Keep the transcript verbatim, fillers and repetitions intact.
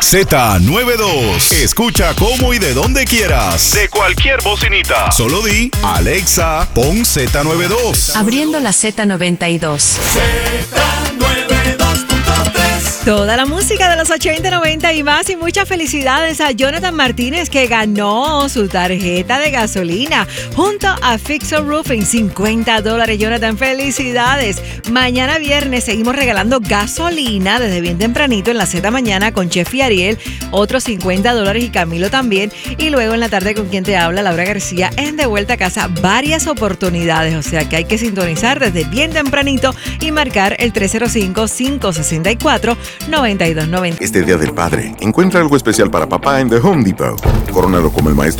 Z noventa y dos. Escucha cómo y de donde quieras. De cualquier bocinita. Solo di, Alexa, pon Z noventa y dos. Abriendo la Z noventa y dos. Z noventa y dos punto tres. Toda la música de los ochenta, noventa y más, y muchas felicidades a Jonathan Martínez, que ganó su tarjeta de gasolina junto a Fixo Roofing. cincuenta dólares, Jonathan, felicidades. Mañana viernes seguimos regalando gasolina desde bien tempranito en la Z Mañana con Chef y Ariel, otros cincuenta dólares, y Camilo también. Y luego en la tarde, con quien te habla, Laura García, en De Vuelta a Casa, varias oportunidades. O sea que hay que sintonizar desde bien tempranito y marcar el tres cero cinco, cinco seis cuatro, nueve dos nueve cero. Este Día del Padre, encuentra algo especial para papá en The Home Depot. Corónalo como el maestro